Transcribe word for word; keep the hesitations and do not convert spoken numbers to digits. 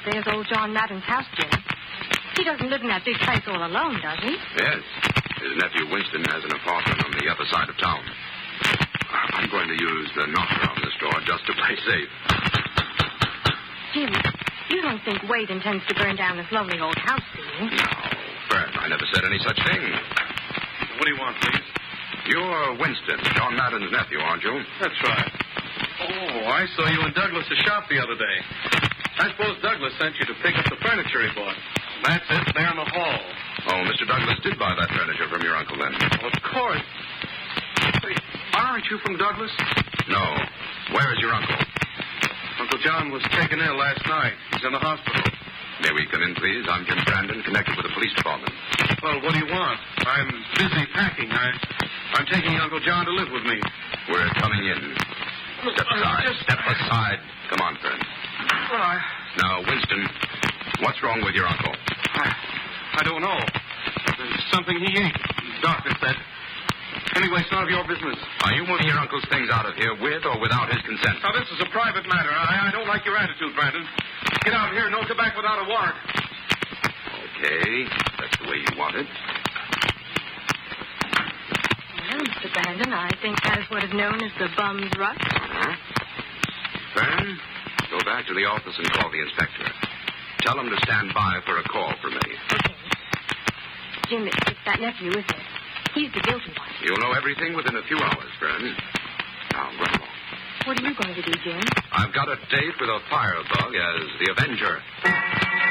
There's old John Madden's house, Jim. He doesn't live in that big place all alone, does he? Yes. His nephew Winston has an apartment on the other side of town. I'm going to use the knocker on this door just to play safe. Jim, you don't think Wade intends to burn down this lovely old house, do you? No, Fred, I never said any such thing. What do you want, please? You're Winston, John Madden's nephew, aren't you? That's right. Oh, I saw you in Douglas' shop the other day. I suppose Douglas sent you to pick up the furniture he bought. That's it, there in the hall. Oh, Mister Douglas did buy that furniture from your uncle then? Of course. Hey, aren't you from Douglas? No. Where is your uncle? Uncle John was taken ill last night. He's in the hospital. May we come in, please? I'm Jim Brandon, connected with the police department. Well, what do you want? I'm busy packing. I, I'm taking Uncle John to live with me. We're coming in. Step aside. Just... Step aside. Come on, friend. Well, I... Now, Winston, what's wrong with your uncle? I, I don't know. There's something he ate, the doctor said. Anyway, it's none of your business. Are you moving your uncle's things out of here with or without his consent? Now, this is a private matter. I, I don't like your attitude, Brandon. Get out of here. No tobacco without a warrant. Okay. That's the way you want it. Well, Mister Brandon, I think that is what is known as the bum's rush. Uh-huh. Fern, go back to the office and call the inspector. Tell him to stand by for a call from me. Okay. Jim, it's, it's that nephew, isn't it? He's the guilty one. You'll know everything within a few hours, Fern. Now, run along. What are you going to do, Jim? I've got a date with a firebug as the Avenger.